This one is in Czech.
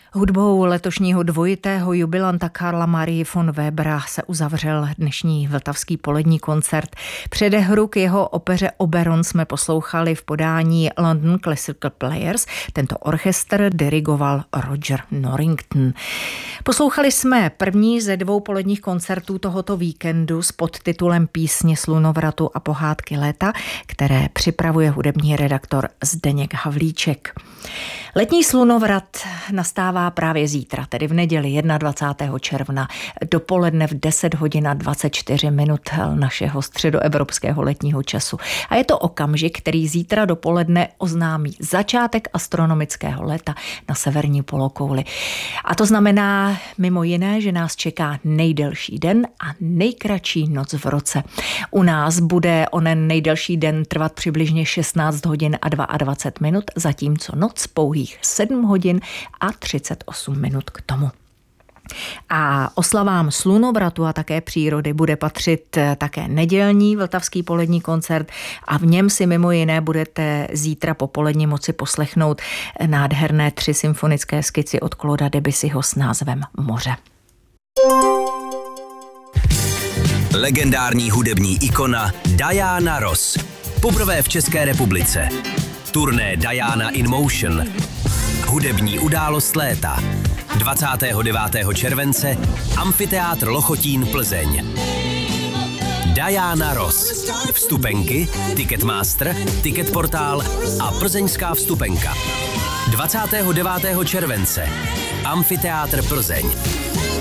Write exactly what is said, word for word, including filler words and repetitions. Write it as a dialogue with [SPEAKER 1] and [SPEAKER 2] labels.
[SPEAKER 1] Hudbou letošního dvojitého jubilanta Karla Marie von Webera se uzavřel dnešní vltavský polední koncert. Předehru k jeho opeře Oberon jsme poslouchali v podání London Classical Players. Tento orchestr dirigoval Roger Norrington. Poslouchali jsme první ze dvou poledních koncertů tohoto víkendu s podtitulem Písně slunovratu a pohádky léta, které připravuje hudební redaktor Zdeněk Havlíček. Letní slunovrat nastává právě zítra, tedy v neděli dvacátého prvního června, dopoledne v deset hodin a dvacet čtyři minut našeho středoevropského letního času. A je to okamžik, který zítra dopoledne oznámí začátek astronomického léta na severní polokouli. A to znamená mimo jiné, že nás čeká nejdelší den a nejkratší noc v roce. U nás bude onen nejdelší den trvat přibližně šestnáct hodin a dvacet dva minut, zatímco noc pouhých sedm hodin a třicet osm minut k tomu. A oslavám slunovratu a také přírody bude patřit také nedělní vltavský polední koncert a v něm si mimo jiné budete zítra popolední moci poslechnout nádherné tři symfonické skici od Clauda Debussyho s názvem Moře.
[SPEAKER 2] Legendární hudební ikona Diana Ross. Poprvé v České republice. Turné Diana in Motion. Hudební událost léta. dvacátého devátého července Amfiteátr Lochotín Plzeň. Diana Ross. Vstupenky, Ticketmaster, Ticketportál a plzeňská vstupenka. dvacátého devátého července Amfiteátr Plzeň.